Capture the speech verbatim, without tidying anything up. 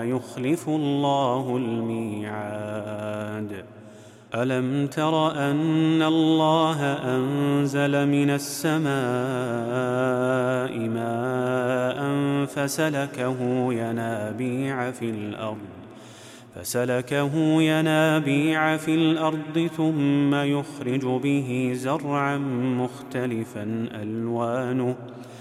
يخلف الله الميعاد. ألم تر أن الله أنزل من السماء ماء فسلكه ينابيع في الأرض فسلكه ينابيع في الأرض ثم يخرج به زرعا مختلفا ألوانه